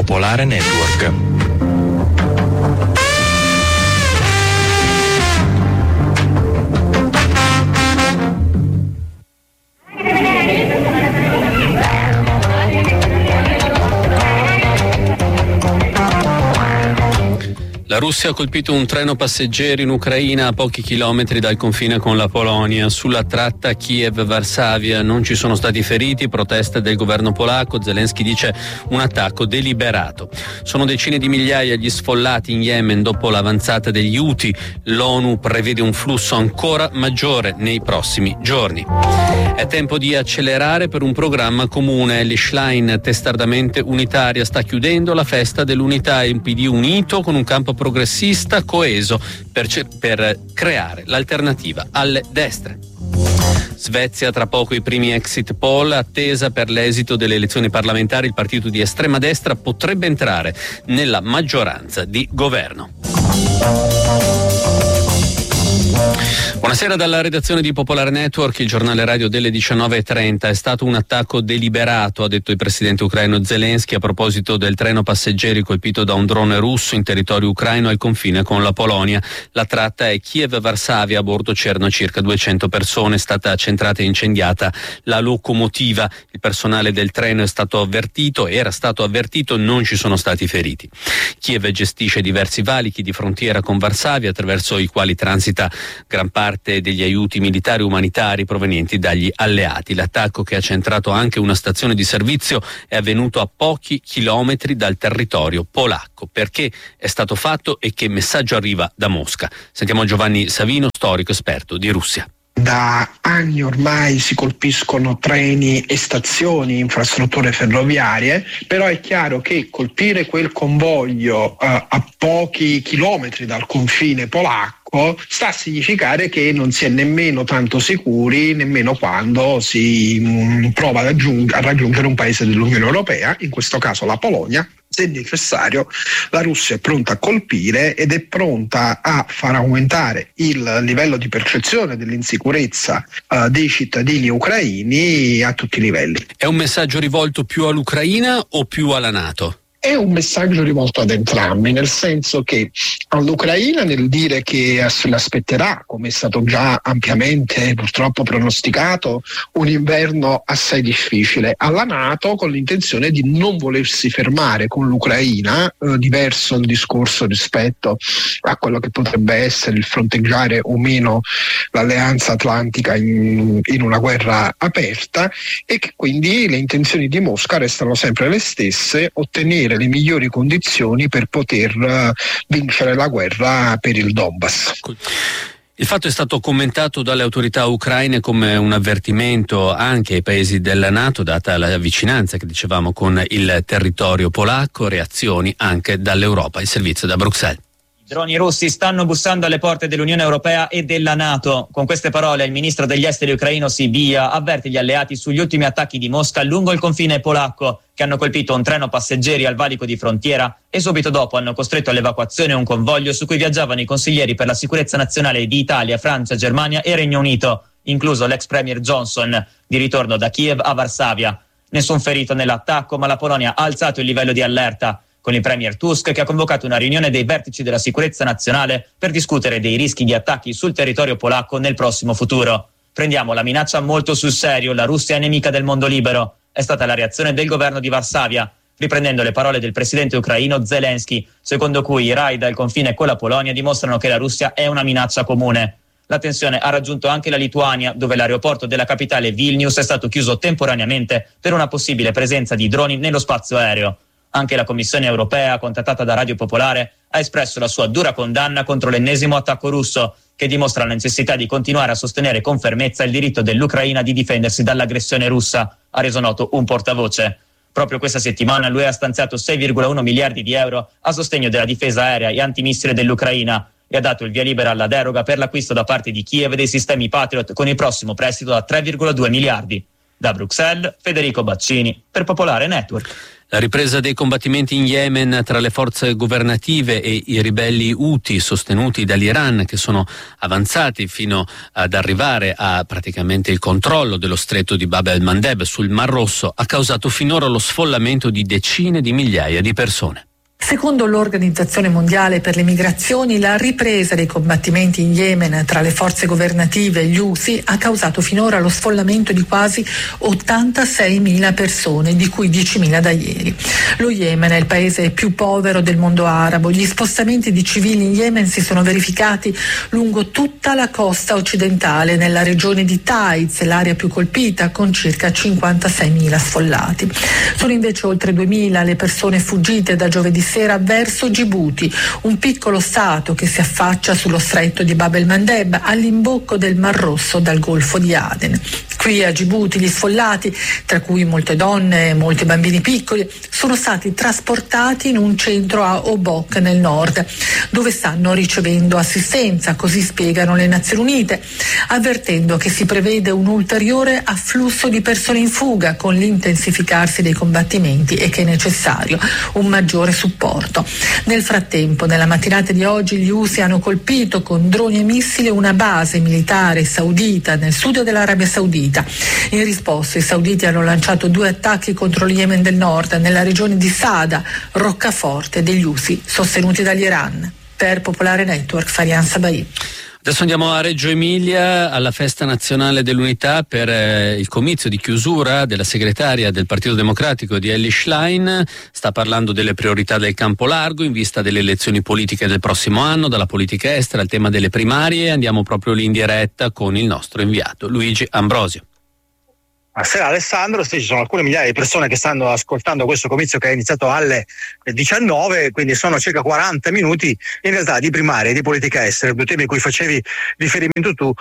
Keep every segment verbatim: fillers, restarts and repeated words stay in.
Popolare Network. La Russia ha colpito un treno passeggeri in Ucraina a pochi chilometri dal confine con la Polonia. Sulla tratta Kiev-Varsavia non ci sono stati feriti, proteste del governo polacco. Zelensky dice un attacco deliberato. Sono decine di migliaia gli sfollati in Yemen dopo l'avanzata degli Houthi. L'ONU prevede un flusso ancora maggiore nei prossimi giorni. È tempo di accelerare per un programma comune. Elly Schlein, testardamente unitaria, sta chiudendo la festa dell'unità. Il P D unito con un campo progressista coeso per, ce- per creare l'alternativa alle destre. Svezia, tra poco i primi exit poll, attesa per l'esito delle elezioni parlamentari. Il partito di estrema destra potrebbe entrare nella maggioranza di governo. Buonasera dalla redazione di Popolare Network, il giornale radio delle diciannove e trenta. È stato un attacco deliberato, ha detto il presidente ucraino Zelensky a proposito del treno passeggeri colpito da un drone russo in territorio ucraino al confine con la Polonia. La tratta è Kiev-Varsavia, a bordo c'erano circa duecento persone, è stata centrata e incendiata la locomotiva. Il personale del treno è stato avvertito, era stato avvertito, non ci sono stati feriti. Kiev gestisce diversi valichi di frontiera con Varsavia, attraverso i quali transita gran parte degli aiuti militari e umanitari provenienti dagli alleati. L'attacco, che ha centrato anche una stazione di servizio, è avvenuto a pochi chilometri dal territorio polacco. Perché è stato fatto e che messaggio arriva da Mosca? Sentiamo Giovanni Savino, storico esperto di Russia. Da anni ormai si colpiscono treni e stazioni, infrastrutture ferroviarie, però è chiaro che colpire quel convoglio uh, a pochi chilometri dal confine polacco sta a significare che non si è nemmeno tanto sicuri, nemmeno quando si mh, prova ad aggiung- a raggiungere un paese dell'Unione Europea, in questo caso la Polonia. Se necessario, la Russia è pronta a colpire ed è pronta a far aumentare il livello di percezione dell'insicurezza uh, dei cittadini ucraini a tutti i livelli. È un messaggio rivolto più all'Ucraina o più alla NATO? È un messaggio rivolto ad entrambi, nel senso che all'Ucraina nel dire che se l'aspetterà, come è stato già ampiamente purtroppo pronosticato, un inverno assai difficile. Alla NATO con l'intenzione di non volersi fermare con l'Ucraina, eh, diverso il discorso rispetto a quello che potrebbe essere il fronteggiare o meno l'alleanza atlantica in, in una guerra aperta, e che quindi le intenzioni di Mosca restano sempre le stesse: ottenere le migliori condizioni per poter uh, vincere la guerra per il Donbass. Il fatto è stato commentato dalle autorità ucraine come un avvertimento anche ai paesi della NATO, data la vicinanza che dicevamo con il territorio polacco. Reazioni anche dall'Europa. Il servizio da Bruxelles. I droni russi stanno bussando alle porte dell'Unione Europea e della NATO. Con queste parole il ministro degli esteri ucraino Sybiha avverte gli alleati sugli ultimi attacchi di Mosca lungo il confine polacco, che hanno colpito un treno passeggeri al valico di frontiera e subito dopo hanno costretto all'evacuazione un convoglio su cui viaggiavano i consiglieri per la sicurezza nazionale di Italia, Francia, Germania e Regno Unito, incluso l'ex premier Johnson, di ritorno da Kiev a Varsavia. Nessun ferito nell'attacco, ma la Polonia ha alzato il livello di allerta, con il premier Tusk che ha convocato una riunione dei vertici della sicurezza nazionale per discutere dei rischi di attacchi sul territorio polacco nel prossimo futuro. Prendiamo la minaccia molto sul serio, la Russia è nemica del mondo libero. È stata la reazione del governo di Varsavia, riprendendo le parole del presidente ucraino Zelensky, secondo cui i raid al confine con la Polonia dimostrano che la Russia è una minaccia comune. La tensione ha raggiunto anche la Lituania, dove l'aeroporto della capitale Vilnius è stato chiuso temporaneamente per una possibile presenza di droni nello spazio aereo. Anche la Commissione europea, contattata da Radio Popolare, ha espresso la sua dura condanna contro l'ennesimo attacco russo, che dimostra la necessità di continuare a sostenere con fermezza il diritto dell'Ucraina di difendersi dall'aggressione russa, ha reso noto un portavoce. Proprio questa settimana l'U E ha stanziato sei virgola uno miliardi di euro a sostegno della difesa aerea e antimissile dell'Ucraina e ha dato il via libera alla deroga per l'acquisto da parte di Kiev dei sistemi Patriot con il prossimo prestito da tre virgola due miliardi. Da Bruxelles, Federico Baccini, per Popolare Network. La ripresa dei combattimenti in Yemen tra le forze governative e i ribelli Houthi sostenuti dall'Iran, che sono avanzati fino ad arrivare a praticamente il controllo dello stretto di Bab el-Mandeb sul Mar Rosso, ha causato finora lo sfollamento di decine di migliaia di persone. Secondo l'Organizzazione Mondiale per le Migrazioni, la ripresa dei combattimenti in Yemen tra le forze governative e gli Houthi ha causato finora lo sfollamento di quasi ottantaseimila persone, di cui diecimila da ieri. Lo Yemen è il paese più povero del mondo arabo. Gli spostamenti di civili in Yemen si sono verificati lungo tutta la costa occidentale, nella regione di Taiz, l'area più colpita, con circa cinquantaseimila sfollati. Sono invece oltre duemila le persone fuggite da giovedì sera verso Gibuti, un piccolo stato che si affaccia sullo stretto di Bab el-Mandeb, all'imbocco del Mar Rosso dal Golfo di Aden. Qui a Gibuti gli sfollati, tra cui molte donne e molti bambini piccoli, sono stati trasportati in un centro a Obok nel nord, dove stanno ricevendo assistenza, così spiegano le Nazioni Unite, avvertendo che si prevede un ulteriore afflusso di persone in fuga con l'intensificarsi dei combattimenti e che è necessario un maggiore supporto. Nel frattempo, nella mattinata di oggi, gli Houthi hanno colpito con droni e missili una base militare saudita nel sud dell'Arabia Saudita. In risposta, i sauditi hanno lanciato due attacchi contro il Yemen del Nord, nella regione di Saada, roccaforte degli Houthi sostenuti dall'Iran. Per Popolare Network, Farian Sabai. Adesso andiamo a Reggio Emilia, alla Festa Nazionale dell'Unità, per eh, il comizio di chiusura della segretaria del Partito Democratico di Elly Schlein. Sta parlando delle priorità del campo largo in vista delle elezioni politiche del prossimo anno, dalla politica estera al tema delle primarie. Andiamo proprio lì in diretta con il nostro inviato Luigi Ambrosio. Buonasera Alessandro, sì, ci sono alcune migliaia di persone che stanno ascoltando questo comizio che è iniziato alle diciannove, quindi sono circa quaranta minuti in realtà di primaria e di politica estera, due temi a cui facevi riferimento tu.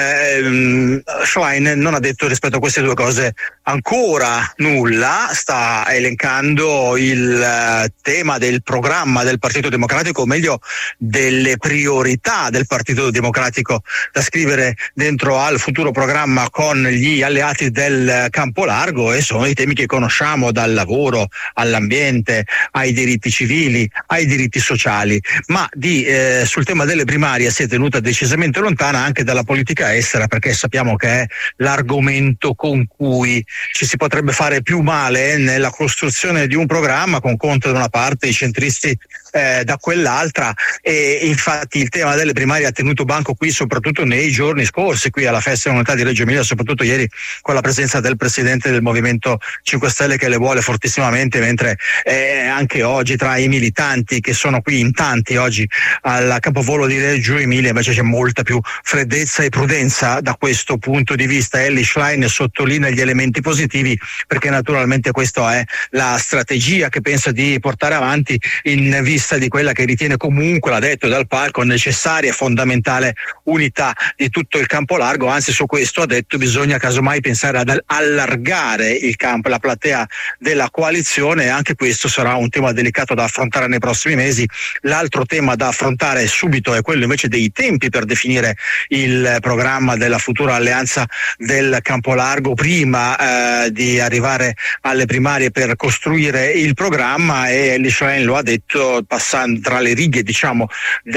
Eh, Schlein non ha detto rispetto a queste due cose ancora nulla, sta elencando il tema del programma del Partito Democratico, o meglio delle priorità del Partito Democratico da scrivere dentro al futuro programma con gli alleati del campo largo, e sono i temi che conosciamo, dal lavoro all'ambiente, ai diritti civili, ai diritti sociali, ma di, eh, sul tema delle primarie si è tenuta decisamente lontana anche dalla politica estera, perché sappiamo che è l'argomento con cui ci si potrebbe fare più male nella costruzione di un programma, con Conte da una parte, i centristi eh, da quell'altra, e infatti il tema delle primarie ha tenuto banco qui soprattutto nei giorni scorsi, qui alla Festa dell'Unità di Reggio Emilia, soprattutto ieri con la presenza del presidente del Movimento cinque Stelle, che le vuole fortissimamente, mentre eh, anche oggi tra i militanti che sono qui in tanti oggi al capovolo di Reggio Emilia invece c'è molta più freddezza e prudenza da questo punto di vista. Elly Schlein sottolinea gli elementi positivi, perché naturalmente questa è la strategia che pensa di portare avanti in vista di quella che ritiene comunque, l'ha detto dal palco, necessaria e fondamentale unità di tutto il campo largo. Anzi, su questo ha detto bisogna casomai pensare ad allargare il campo, la platea della coalizione, e anche questo sarà un tema delicato da affrontare nei prossimi mesi. L'altro tema da affrontare subito è quello invece dei tempi per definire il programma della futura alleanza del campo largo prima eh, di arrivare alle primarie per costruire il programma, e Elly Schlein lo ha detto passando tra le righe, diciamo,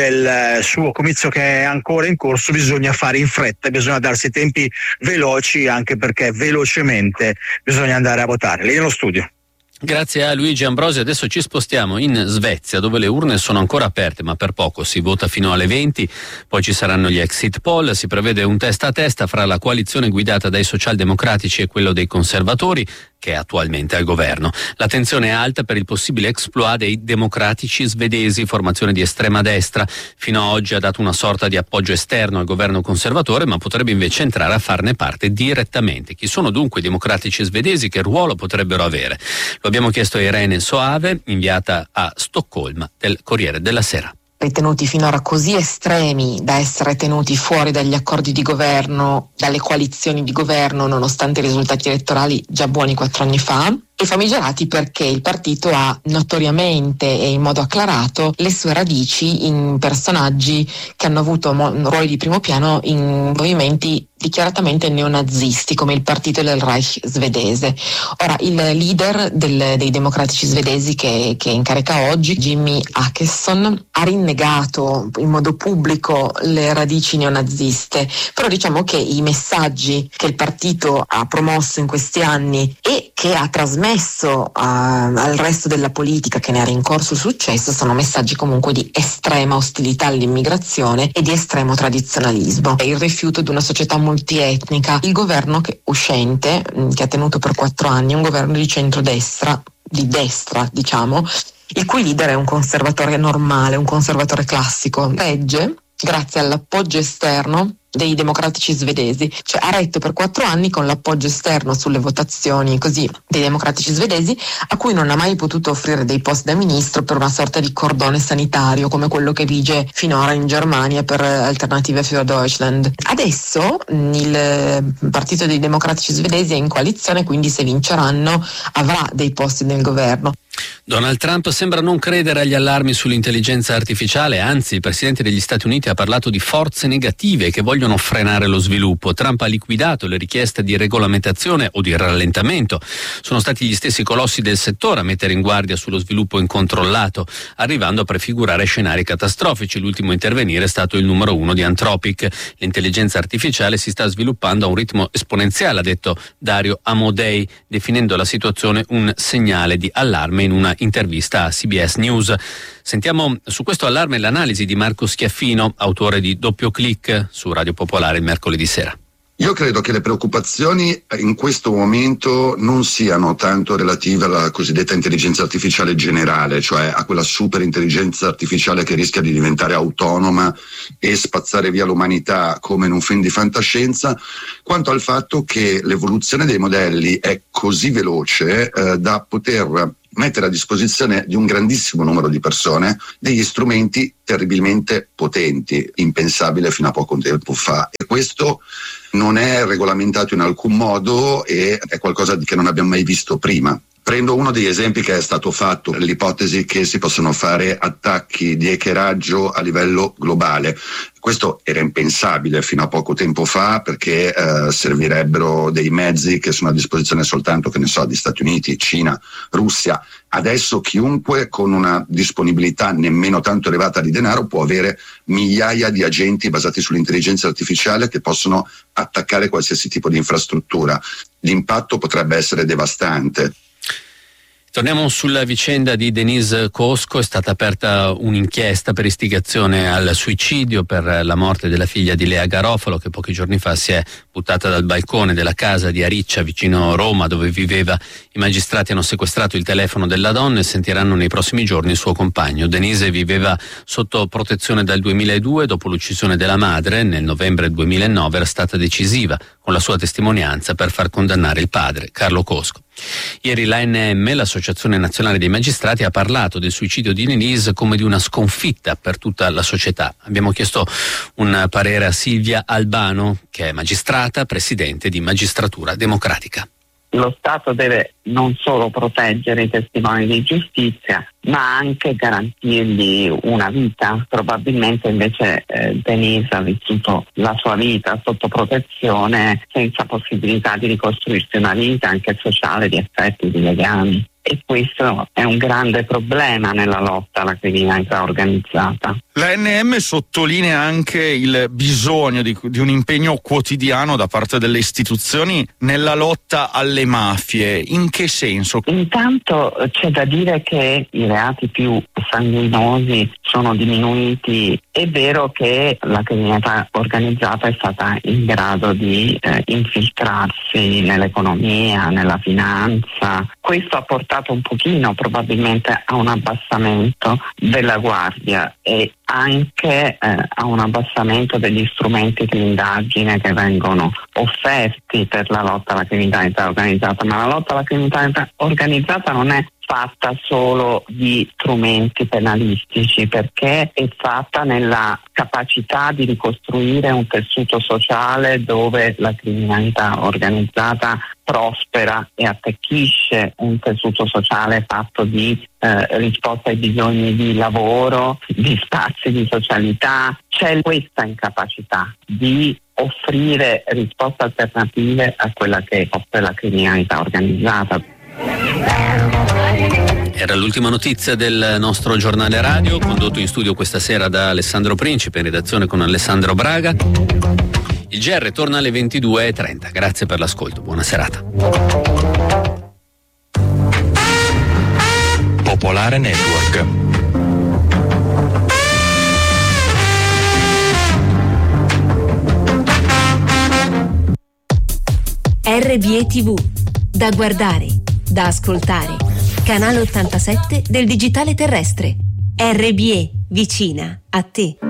del suo comizio che è ancora in corso: bisogna fare in fretta, bisogna darsi tempi veloci, anche perché velocemente bisogna andare a votare. Lì nello studio. Grazie a Luigi Ambrosio. Adesso ci spostiamo in Svezia, dove le urne sono ancora aperte, ma per poco. Si vota fino alle venti, poi ci saranno gli exit poll. Si prevede un testa a testa fra la coalizione guidata dai socialdemocratici e quello dei conservatori, che è attualmente al governo. La tensione è alta per il possibile exploit dei democratici svedesi, formazione di estrema destra. Fino ad oggi ha dato una sorta di appoggio esterno al governo conservatore, ma potrebbe invece entrare a farne parte direttamente. Chi sono dunque i democratici svedesi? Che ruolo potrebbero avere? Lo abbiamo chiesto a Irene Soave, inviata a Stoccolma del Corriere della Sera. Ritenuti finora così estremi da essere tenuti fuori dagli accordi di governo, dalle coalizioni di governo, nonostante i risultati elettorali già buoni quattro anni fa, e famigerati perché il partito ha notoriamente e in modo acclarato le sue radici in personaggi che hanno avuto mo- ruoli di primo piano in movimenti dichiaratamente neonazisti come il partito del Reich svedese. Ora, il leader del, dei democratici svedesi che, che è in carica oggi, Jimmy Åkesson, ha rinnegato in modo pubblico le radici neonaziste, però diciamo che i messaggi che il partito ha promosso in questi anni e che ha trasmesso uh, al resto della politica, che ne ha rincorso il successo, sono messaggi comunque di estrema ostilità all'immigrazione e di estremo tradizionalismo. È il rifiuto di una società multietnica. Il governo che, uscente, che ha tenuto per quattro anni, è un governo di centrodestra, di destra diciamo, il cui leader è un conservatore normale, un conservatore classico. Regge grazie all'appoggio esterno dei democratici svedesi, cioè ha retto per quattro anni con l'appoggio esterno sulle votazioni così dei democratici svedesi, a cui non ha mai potuto offrire dei posti da ministro per una sorta di cordone sanitario come quello che vige finora in Germania per Alternative für Deutschland. Adesso il partito dei democratici svedesi è in coalizione, quindi se vinceranno avrà dei posti nel governo. Donald Trump sembra non credere agli allarmi sull'intelligenza artificiale, anzi il Presidente degli Stati Uniti ha parlato di forze negative che vogliono frenare lo sviluppo. Trump ha liquidato le richieste di regolamentazione o di rallentamento. Sono stati gli stessi colossi del settore a mettere in guardia sullo sviluppo incontrollato, arrivando a prefigurare scenari catastrofici. L'ultimo a intervenire è stato il numero uno di Anthropic. L'intelligenza artificiale si sta sviluppando a un ritmo esponenziale, ha detto Dario Amodei, definendo la situazione un segnale di allarme in una intervista a C B S News. Sentiamo su questo allarme l'analisi di Marco Schiaffino, autore di Doppio Clic su Radio Popolare il mercoledì sera. Io credo che le preoccupazioni in questo momento non siano tanto relative alla cosiddetta intelligenza artificiale generale, cioè a quella super intelligenza artificiale che rischia di diventare autonoma e spazzare via l'umanità come in un film di fantascienza, quanto al fatto che l'evoluzione dei modelli è così veloce eh, da poter mettere a disposizione di un grandissimo numero di persone degli strumenti terribilmente potenti, impensabile fino a poco tempo fa. E questo non è regolamentato in alcun modo e è qualcosa che non abbiamo mai visto prima. Prendo uno degli esempi che è stato fatto, l'ipotesi che si possono fare attacchi di hackeraggio a livello globale. Questo era impensabile fino a poco tempo fa perché eh, servirebbero dei mezzi che sono a disposizione soltanto, che ne so, di Stati Uniti, Cina, Russia. Adesso chiunque con una disponibilità nemmeno tanto elevata di denaro può avere migliaia di agenti basati sull'intelligenza artificiale che possono attaccare qualsiasi tipo di infrastruttura. L'impatto potrebbe essere devastante. Torniamo sulla vicenda di Denise Cosco. È stata aperta un'inchiesta per istigazione al suicidio per la morte della figlia di Lea Garofalo, che pochi giorni fa si è buttata dal balcone della casa di Ariccia vicino Roma dove viveva. I magistrati hanno sequestrato il telefono della donna e sentiranno nei prossimi giorni il suo compagno. Denise viveva sotto protezione dal duemiladue, dopo l'uccisione della madre nel novembre duemilanove era stata decisiva con la sua testimonianza per far condannare il padre, Carlo Cosco. Ieri l'A N M, l'Associazione Nazionale dei Magistrati, ha parlato del suicidio di Denise come di una sconfitta per tutta la società. Abbiamo chiesto un parere a Silvia Albano, che è magistrata, presidente di Magistratura Democratica. Lo Stato deve non solo proteggere i testimoni di giustizia, ma anche garantirgli una vita. Probabilmente invece eh, Denise ha vissuto la sua vita sotto protezione, senza possibilità di ricostruirsi una vita anche sociale, di affetti, di legami. E questo è un grande problema nella lotta alla criminalità organizzata. L'A N M sottolinea anche il bisogno di, di un impegno quotidiano da parte delle istituzioni nella lotta alle mafie. In che senso? Intanto c'è da dire che i reati più sanguinosi sono diminuiti. È vero che la criminalità organizzata è stata in grado di eh, infiltrarsi nell'economia, nella finanza. Questo ha portato un pochino probabilmente a un abbassamento della guardia e anche eh, a un abbassamento degli strumenti di indagine che vengono offerti per la lotta alla criminalità organizzata. Ma la lotta alla criminalità organizzata non è fatta solo di strumenti penalistici, perché è fatta nella capacità di ricostruire un tessuto sociale dove la criminalità organizzata prospera e attecchisce, un tessuto sociale fatto di eh, risposta ai bisogni di lavoro, di spazi di socialità. C'è questa incapacità di offrire risposte alternative a quella che offre la criminalità organizzata. Era l'ultima notizia del nostro giornale radio, condotto in studio questa sera da Alessandro Principe, in redazione con Alessandro Braga. Il G R torna alle ventidue e trenta. Grazie per l'ascolto, buona serata. Popolare Network. R B E T V, da guardare, da ascoltare. Canale ottantasette del digitale terrestre. R B E, vicina a te.